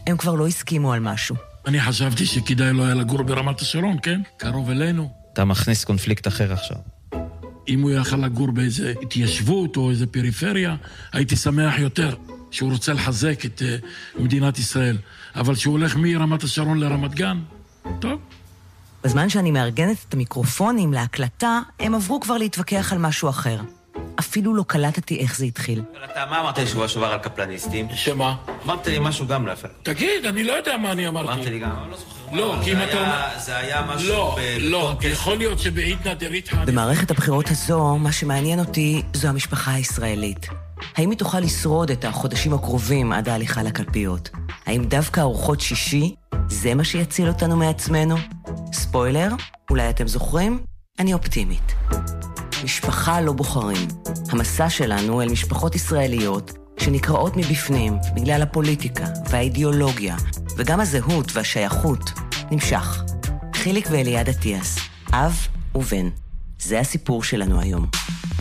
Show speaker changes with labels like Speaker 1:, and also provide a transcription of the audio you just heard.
Speaker 1: הם כבר לא הסכימו על משהו.
Speaker 2: אני חשבתי שכדאי לא היה לגור ברמת השרון, כן? קרוב אלינו.
Speaker 3: אתה מכניס קונפליקט אחר עכשיו.
Speaker 2: אם הוא יכל לגור באיזה התיישבות או איזה פריפריה, הייתי שמח יותר שהוא רוצה לחזק את מדינת ישראל. אבל שהוא הולך מרמת השרון לרמת גן, טוב.
Speaker 1: בזמן שאני מארגנת את המיקרופונים להקלטה, הם עברו כבר להתווכח על משהו אחר. אפילו לא קלטתי איך זה התחיל.
Speaker 4: מה אמרת לי שבוע שעבר על קפלניסטים?
Speaker 2: שמה?
Speaker 4: אמרת לי משהו גם לא יפה.
Speaker 2: תגיד, אני לא יודע מה אני אמרתי.
Speaker 4: אמרת לי גם, אני לא זוכר.
Speaker 2: לא, כי אם אתה...
Speaker 4: זה היה משהו...
Speaker 2: לא, יכול להיות שבעיתנה דריתחה...
Speaker 1: במערכת הבחירות הזו, מה שמעניין אותי זו המשפחה הישראלית. האם היא תוכל לשרוד את החודשים הקרובים עד ההליכה לקלפיות? האם דווקא ארוחות שישי זה מה שיציל אותנו מעצמנו? ספוילר, אולי אתם זוכרים? אני אופטימית. משפחה לא בוחרים. המסע שלנו אל משפחות ישראליות שנקראות מבפנים בגלל הפוליטיקה והאידיאולוגיה וגם הזהות והשייכות נמשך. חיליק ואליעד אטיאס, אב ובן. זה הסיפור שלנו היום.